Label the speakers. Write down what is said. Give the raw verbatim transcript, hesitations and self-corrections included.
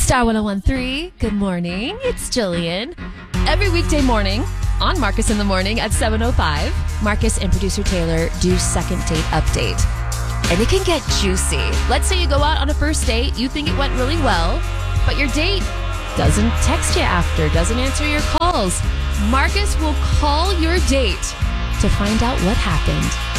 Speaker 1: Star one oh one three, good morning. It's Jillian. Every weekday morning on Marcus in the Morning at seven oh five, Marcus and producer Taylor do second date update. And it can get juicy. Let's say you go out on a first date, you think it went really well, but your date doesn't text you after, doesn't answer your calls. Marcus will call your date to find out what happened.